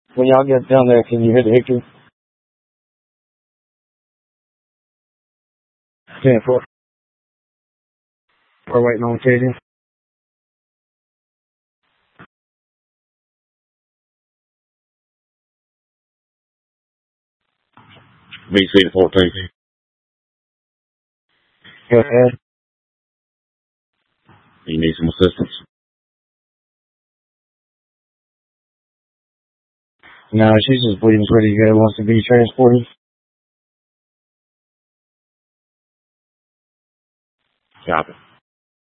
When y'all get down there, can you hit Hickory? 10-4. We're waiting on Katie. BC to 14. Go ahead. You need some assistance? No, she's just bleeding pretty good. Wants to be transported. Copy.